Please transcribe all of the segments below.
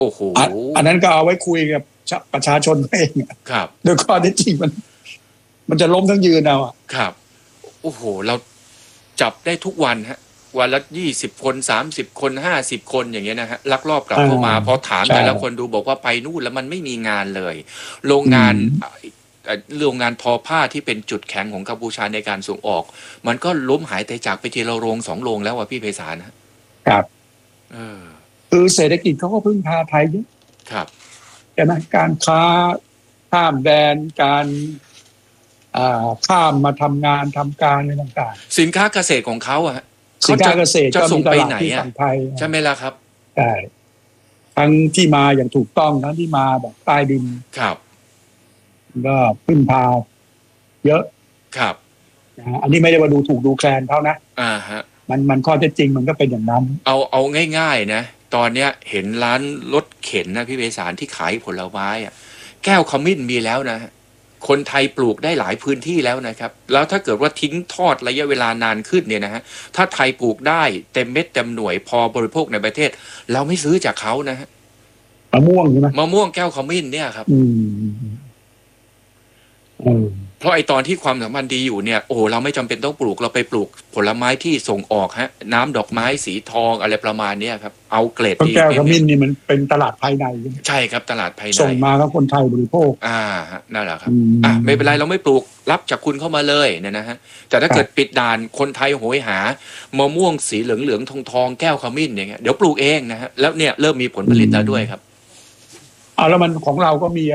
โอ้โหอันนั้นก็เอาไว้คุยกับประชาชนเองครับโดยข้อเท็จจริงมันจะล้มทั้งยืนเอาครับโอ้โหเราจับได้ทุกวันฮะวันละ20 คน30 คน50 คนอย่างเงี้ยนะฮะลักลอบกลับเข้ามาพอถามแต่ละคนดูบอกว่าไปนู่นแล้วมันไม่มีงานเลยโรงงานทอผ้าที่เป็นจุดแข็งของกัมพูชาในการส่งออกมันก็ล้มหายตายจากไปทีละโรง2 โรงแล้วพี่ไพศาลครับคือเศรษฐกิจเขาก็พึ่งพาไทยเยอะครับใช่ไหมการค้าข้ามแดนการข้ามมาทำงานทำการอะไรต่างๆสินค้าเกษตรของเขาสินค้าเกษตรจะส่งไปไหนไทยใช่ไหมล่ะครับใช่ทั้งที่มาอย่างถูกต้องทั้งที่มาแบบใต้ดินครับก็พึ่งพาเยอะครับอันนี้ไม่ได้ว่าดูถูกดูแคลนเขานะฮะมันข้อเท็จจริงมันก็เป็นอย่างนั้นเอาง่ายๆนะตอนเนี้ยเห็นร้านรถเข็นนะพี่ไพศาลที่ขายผลไม้แก้วขมิ้นมีแล้วนะคนไทยปลูกได้หลายพื้นที่แล้วนะครับแล้วถ้าเกิดว่าทิ้งทอดระยะเวลานานขึ้นเนี่ยนะฮะถ้าไทยปลูกได้เต็มเม็ดเต็มหน่วยพอบริโภคในประเทศเราไม่ซื้อจากเขานะฮะมะม่วงใช่ไหมมะม่วงแก้วขมิ้นเนี่ยครับเพราะไอตอนที่ความสัมพันธ์ดีอยู่เนี่ยโอ้เราไม่จำเป็นต้องปลูกเราไปปลูกผลไม้ที่ส่งออกฮะน้ำดอกไม้สีทองอะไรประมาณนี้ครับเอาเกรดดีแก้วขมิ้นนี่มันเป็นตลาดภายในใช่ครับตลาดภายในส่งมาแล้วคนไทยบริโภคนั่นแหละครับไม่เป็นไรเราไม่ปลูกรับจากคุณเข้ามาเลยเนี่ยนะฮะแต่ถ้าเกิดปิดด่านคนไทยโหยหามะม่วงสีเหลืองๆทองแก้วขมิ้นอย่างเงี้ยเดี๋ยวปลูกเองนะฮะแล้วเนี่ยเริ่มมีผลผลิตแล้วด้วยครับแล้วมันของเราก็มี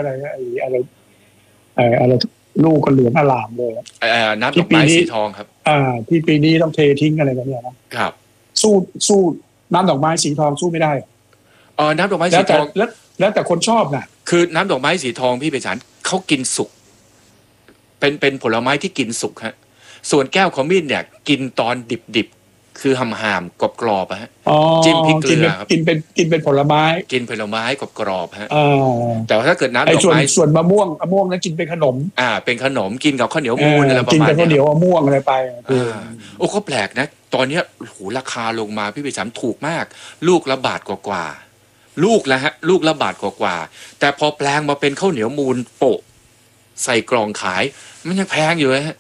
อะไรลูกก็เหลืองอลามเลยน้ำดอกไม้สีทองครับที่ปีนี้ต้องเททิ้งอะไรแบบนี้นะครับสู้น้ำดอกไม้สีทองสู้ไม่ได้น้ำดอกไม้สีทองแล้วแต่คนชอบนะคือน้ำดอกไม้สีทองพี่ไพศาลเขากินสุกเป็นผลไม้ที่กินสุกฮะส่วนแก้วขมิ้นเนี่ยกินตอนดิบคือห่ามๆกรอบๆฮะจิ้มพริกเกลือครับกินเป็นผลไม้กรอบๆฮะแต่ว่าถ้าเกิดน้ำดอกไม้ส่วนมะม่วงนั้นกินเป็นขนมเป็นขนมกินกับข้าวเหนียวมูนอะไรประมาณนี้กินกับข้าวเหนียวมะม่วงอะไรไปโอ้ก็แปลกนะตอนนี้ราคาลงมาพี่ไพศาลถูกมากลูกละบาทกว่าลูกละบาทกว่าแต่พอแปลงมาเป็นข้าวเหนียวมูนโปะใส่กล่องขายมันยังแพงอยู่ฮะ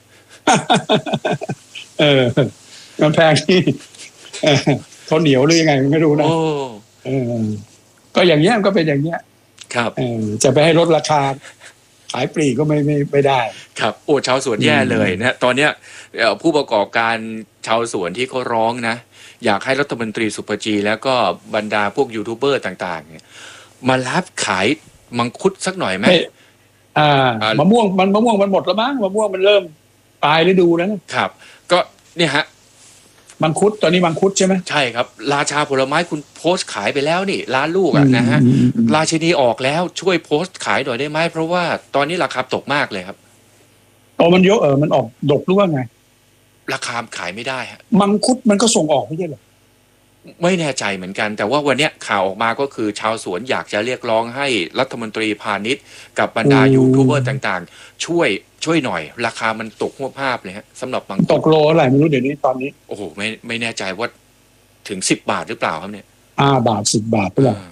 มันแพงที่เขาเหนียวหรือยังไงไม่รู้นะก็อย่างเงี้ยก็เป็นอย่างเงี้ยครับจะไปให้ลดราคาขายปลีกก็ไม่ได้ครับโอ้ชาวสวนแย่เลยนะตอนเนี้ยผู้ประกอบการชาวสวนที่เขาร้องนะอยากให้รัฐมนตรีสุปจีแล้วก็บรรดาพวกยูทูบเบอร์ต่างๆเนี่ยมารับขายมังคุดสักหน่อยไหมมะม่วงมันหมดแล้วมั้งมะม่วงมันเริ่มปลายฤดูแล้วครับก็เนี่ยฮะมังคุดตอนนี้มังคุดใช่ไหมใช่ครับราชาผลไม้คุณโพสต์ขายไปแล้วนี่ร้านลูกนะฮะราชินีออกแล้วช่วยโพสต์ขายหน่อยได้ไหมเพราะว่าตอนนี้ราคาตกมากเลยครับมันเยอะมันออกดกหรือว่าไงราคาขายไม่ได้ฮะมังคุดมันก็ส่งออกไม่ใช่เหรอไม่แน่ใจเหมือนกันแต่ว่าวันนี้ข่าวออกมาก็คือชาวสวนอยากจะเรียกร้องให้รัฐมนตรีพาณิชย์กับบรรดายูทูบเบอร์ต่างๆช่วยหน่อยราคามันตกหัวภาพเลยฮะสำหรับมังคุดตกโลอะไรไม่รู้เดี๋ยวนี้ตอนนี้โอ้โหไม่แน่ใจว่าถึง10 บาทหรือเปล่าครับเนี่ยบาท10 บาทหรือเปล่า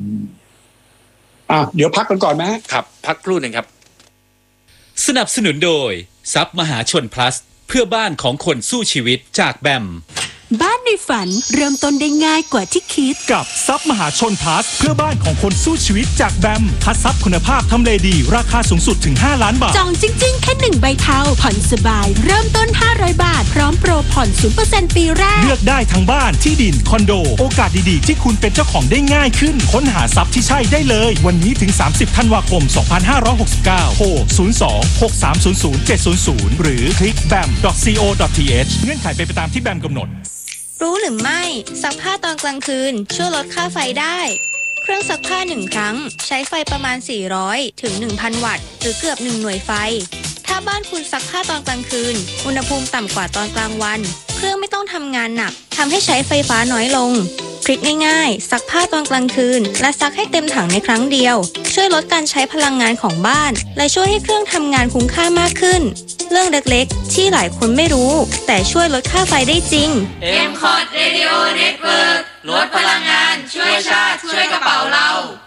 เดี๋ยวพักกันก่อนนะครับพักครู่หนึ่งครับสนับสนุนโดยทรัพย์มหาชน plus เพื่อบ้านของคนสู้ชีวิตจากแบมบ้านในฝันเริ่มต้นได้ง่ายกว่าที่คิดกับทรัพย์มหาชนพลัสเพื่อบ้านของคนสู้ชีวิตจากแบมคัดทรัพย์คุณภาพทำเลดีราคาสูงสุดถึง5 ล้านบาทจองจริงๆแค่1 ใบเทาผ่อนสบายเริ่มต้น500 บาทพร้อมโปรผ่อน 0% ปีแรกเลือกได้ทั้งบ้านที่ดินคอนโดโอกาสดีๆที่คุณเป็นเจ้าของได้ง่ายขึ้นค้นหาทรัพย์ที่ใช่ได้เลยวันนี้ถึง30 ธันวาคม 2569โทร02-6300-700 หรือคลิก bam.co.th เงื่อนไขเป็นไปตามที่แบมกำหนดรู้หรือไม่ซักผ้าตอนกลางคืนช่วยลดค่าไฟได้เครื่องซักผ้า1 ครั้งใช้ไฟประมาณ400 ถึง 1,000 วัตต์หรือเกือบ1 หน่วยไฟถ้าบ้านคุณซักผ้าตอนกลางคืนอุณหภูมิต่ำกว่าตอนกลางวันเครื่องไม่ต้องทำงานหนักทำให้ใช้ไฟฟ้าน้อยลงทริคง่ายๆซักผ้าตอนกลางคืนและซักให้เต็มถังในครั้งเดียวช่วยลดการใช้พลังงานของบ้านและช่วยให้เครื่องทำงานคุ้มค่ามากขึ้นเรื่องเล็กๆที่หลายคนไม่รู้แต่ช่วยลดค่าไฟได้จริง M-Cot Radio Network ลดพลังงานช่วยชาติช่วยกระเป๋าเรา